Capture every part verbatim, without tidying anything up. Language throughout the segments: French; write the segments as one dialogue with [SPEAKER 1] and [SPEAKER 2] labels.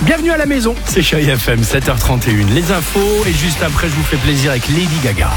[SPEAKER 1] Bienvenue à la maison, c'est Chérie F M, sept heures trente et une. Les infos et juste après je vous fais plaisir avec Lady Gaga.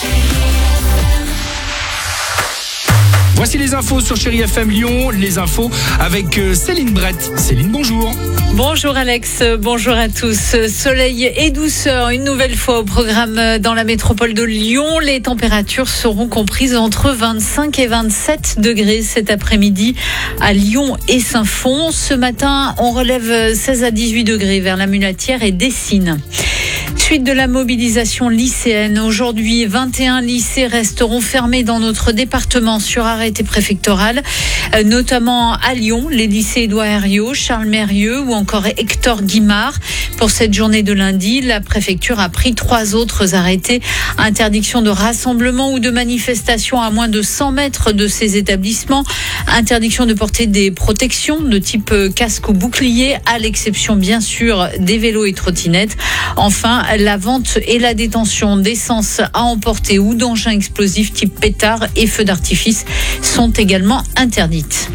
[SPEAKER 1] Voici les infos sur Chérie F M Lyon, les infos avec Céline Brett. Céline, bonjour.
[SPEAKER 2] Bonjour Alex, bonjour à tous. Soleil et douceur, une nouvelle fois au programme dans la métropole de Lyon. Les températures seront comprises entre vingt-cinq et vingt-sept degrés cet après-midi à Lyon et Saint-Fond. Ce matin, on relève seize à dix-huit degrés vers la Mulatière et Dessines. Suite de la mobilisation lycéenne. Aujourd'hui, vingt et un lycées resteront fermés dans notre département sur arrêté préfectoral, notamment à Lyon, les lycées Édouard Herriot, Charles Mérieux ou encore Hector Guimard. Pour cette journée de lundi, la préfecture a pris trois autres arrêtés. Interdiction de rassemblement ou de manifestation à moins de cent mètres de ces établissements. Interdiction de porter des protections de type casque ou bouclier, à l'exception bien sûr des vélos et trottinettes. Enfin, la vente et la détention d'essence à emporter ou d'engins explosifs type pétards et feux d'artifice sont également interdites.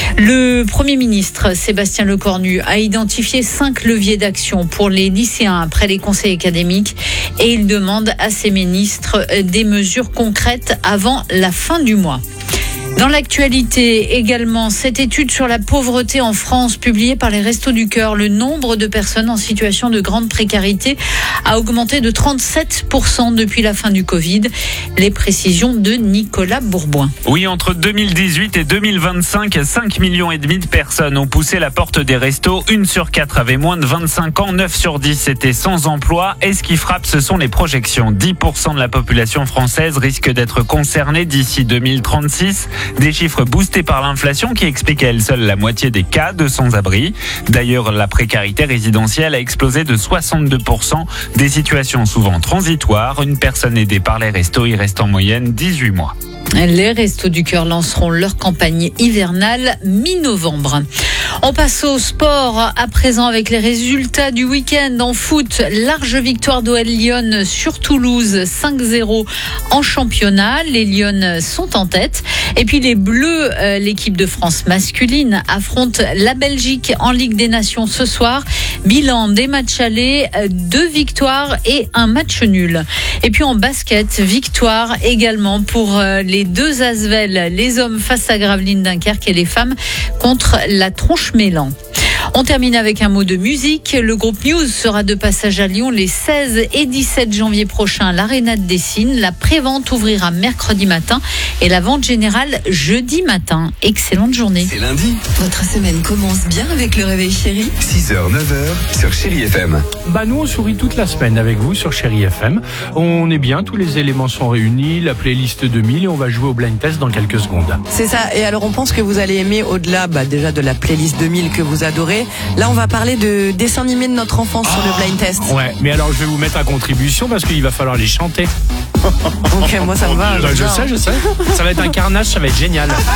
[SPEAKER 2] Le Premier ministre Sébastien Lecornu a identifié cinq leviers d'action pour les lycéens après les conseils académiques et il demande à ses ministres des mesures concrètes avant la fin du mois. Dans l'actualité également, cette étude sur la pauvreté en France publiée par les Restos du Cœur, le nombre de personnes en situation de grande précarité a augmenté de trente-sept pour cent depuis la fin du Covid. Les précisions de Nicolas Bourboin.
[SPEAKER 3] Oui, entre deux mille dix-huit et deux mille vingt-cinq, cinq millions et demi de personnes ont poussé la porte des restos. Une sur quatre avait moins de vingt-cinq ans, neuf sur dix étaient sans emploi. Et ce qui frappe, ce sont les projections. dix pour cent de la population française risque d'être concernée d'ici deux mille trente-six. Des chiffres boostés par l'inflation qui expliquent à elle seule la moitié des cas de sans-abri. D'ailleurs, la précarité résidentielle a explosé de soixante-deux pour cent. Des situations souvent transitoires. Une personne aidée par les restos y reste en moyenne dix-huit mois.
[SPEAKER 2] Les Restos du Cœur lanceront leur campagne hivernale mi-novembre. On passe au sport à présent avec les résultats du week-end en foot. Large victoire d'O L Lyon sur Toulouse, cinq zéro en championnat. Les Lyonnes sont en tête. Et puis les Bleus, euh, l'équipe de France masculine, affronte la Belgique en Ligue des Nations ce soir. Bilan des matchs allés, deux victoires et un match nul. Et puis en basket, victoire également pour euh, les deux Asvel, les hommes face à Gravelines Dunkerque et les femmes contre la Tronche-Mélan. On termine avec un mot de musique. Le groupe News sera de passage à Lyon les seize et dix-sept janvier prochains à l'Arena de Dessines. La prévente ouvrira mercredi matin et la vente générale jeudi matin. Excellente journée.
[SPEAKER 4] C'est lundi.
[SPEAKER 5] Votre semaine commence bien avec le réveil chéri.
[SPEAKER 4] six heures, neuf heures sur Chérie F M.
[SPEAKER 1] Bah nous on sourit toute la semaine avec vous sur Chérie F M. On est bien, tous les éléments sont réunis, la playlist deux mille et on va jouer au blind test dans quelques secondes.
[SPEAKER 6] C'est ça, et alors on pense que vous allez aimer au-delà bah, déjà de la playlist deux mille que vous adorez. Là on va parler de dessins animés de notre enfance oh, sur le blind test.
[SPEAKER 1] Ouais, mais alors je vais vous mettre à contribution parce qu'il va falloir les chanter.
[SPEAKER 6] Ok, moi ça me va.
[SPEAKER 1] Je, je sais, je sais. Ça va être un carnage, ça va être génial.